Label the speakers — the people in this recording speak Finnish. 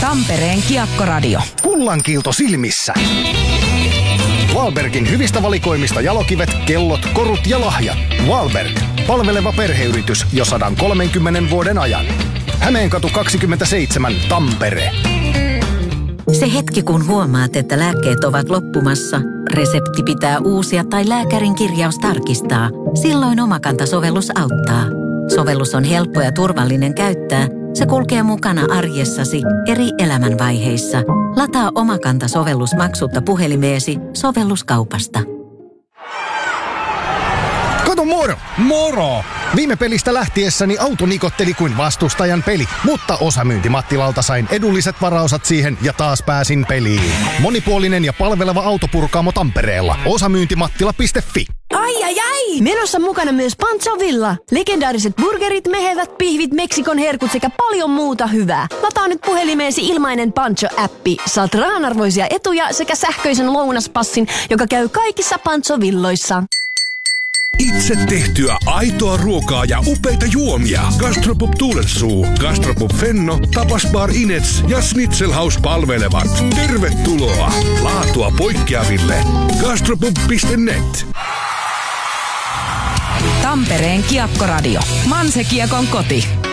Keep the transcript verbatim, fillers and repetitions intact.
Speaker 1: Tampereen Kiekkoradio.
Speaker 2: Kullankiilto silmissä. Wahlbergin hyvistä valikoimista jalokivet, kellot, korut ja lahjat. Wahlberg. Palveleva perheyritys jo sata kolmekymmentä vuoden ajan. Hämeenkatu kaksikymmentäseitsemän, Tampere.
Speaker 3: Se hetki, kun huomaat, että lääkkeet ovat loppumassa, resepti pitää uusia tai lääkärin kirjaus tarkistaa. Silloin Omakanta-sovellus auttaa. Sovellus on helppo ja turvallinen käyttää. Se kulkee mukana arjessasi eri elämänvaiheissa. Lataa Omakanta-sovellus maksutta puhelimeesi sovelluskaupasta.
Speaker 2: Kato moro!
Speaker 4: Moro!
Speaker 2: Viime pelistä lähtiessäni auto nikotteli kuin vastustajan peli, mutta osamyynti Mattilalta sain edulliset varaosat siihen ja taas pääsin peliin. Monipuolinen ja palveleva autopurkaamo Tampereella. Osamyyntimattila piste fi.
Speaker 5: Ai ai ai! Menossa mukana myös Pancho Villa. Legendaariset burgerit, mehevät pihvit, Meksikon herkut sekä paljon muuta hyvää. Lataa nyt puhelimeesi ilmainen Pancho-appi. Saat rahanarvoisia etuja sekä sähköisen lounaspassin, joka käy kaikissa Pancho Villoissa.
Speaker 4: Itse tehtyä aitoa ruokaa ja upeita juomia. Gastropub Tuulensuu, Gastropub Fenno, Tapas Bar Inets ja Schnitzelhaus palvelevat. Tervetuloa! Laatua poikkeaville. gastropub piste net.
Speaker 1: Tampereen Kiekkoradio. Manse Kiekon koti.